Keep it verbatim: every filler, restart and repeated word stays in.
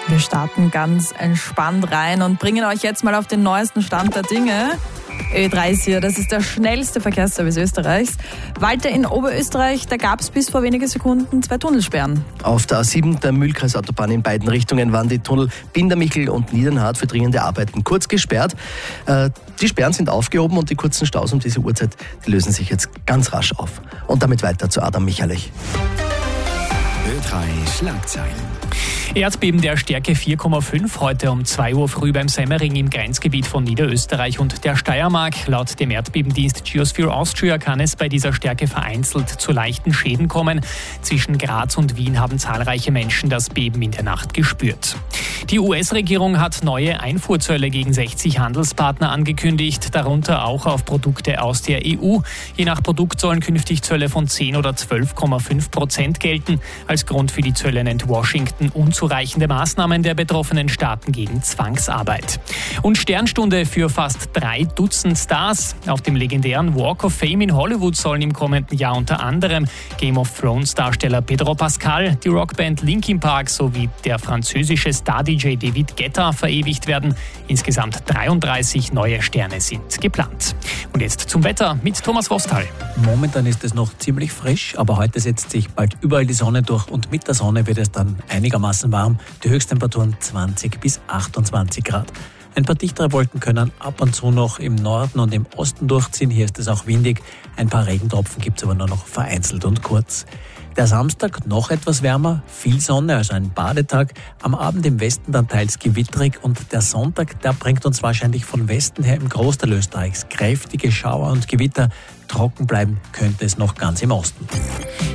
Wir starten ganz entspannt rein und bringen euch jetzt mal auf den neuesten Stand der Dinge. Ö drei ist hier, das ist der schnellste Verkehrsservice Österreichs. Walter, in Oberösterreich, da gab es bis vor wenigen Sekunden zwei Tunnelsperren. Auf der A sieben, der Mühlkreisautobahn in beiden Richtungen, waren die Tunnel Bindermichel und Niedernhart für dringende Arbeiten kurz gesperrt. Die Sperren sind aufgehoben und die kurzen Staus um diese Uhrzeit, die lösen sich jetzt ganz rasch auf. Und damit weiter zu Adam Michalich. Ö drei Schlagzeilen. Erdbeben der Stärke vier Komma fünf heute um zwei Uhr früh beim Semmering im Grenzgebiet von Niederösterreich und der Steiermark. Laut dem Erdbebendienst Geosphere Austria kann es bei dieser Stärke vereinzelt zu leichten Schäden kommen. Zwischen Graz und Wien haben zahlreiche Menschen das Beben in der Nacht gespürt. Die U S-Regierung hat neue Einfuhrzölle gegen sechzig Handelspartner angekündigt, darunter auch auf Produkte aus der E U. Je nach Produkt sollen künftig Zölle von zehn oder zwölf Komma fünf Prozent gelten. Als Grund für die Zölle nennt Washington unzureichende Maßnahmen der betroffenen Staaten gegen Zwangsarbeit. Und Sternstunde für fast drei Dutzend Stars. Auf dem legendären Walk of Fame in Hollywood sollen im kommenden Jahr unter anderem Game of Thrones Darsteller Pedro Pascal, die Rockband Linkin Park sowie der französische Star-D J David Guetta verewigt werden. Insgesamt dreiunddreißig neue Sterne sind geplant. Und jetzt zum Wetter mit Thomas Vostal. Momentan ist es noch ziemlich frisch, aber heute setzt sich bald überall die Sonne durch und mit der Sonne wird es dann einigermaßen warm. Die Höchsttemperaturen zwanzig bis achtundzwanzig Grad. Ein paar dichtere Wolken können ab und zu noch im Norden und im Osten durchziehen. Hier ist es auch windig. Ein paar Regentropfen gibt es aber nur noch vereinzelt und kurz. Der Samstag noch etwas wärmer, viel Sonne, also ein Badetag. Am Abend im Westen dann teils gewitterig und der Sonntag, der bringt uns wahrscheinlich von Westen her im Großteil Österreichs kräftige Schauer und Gewitter. Trocken bleiben könnte es noch ganz im Osten.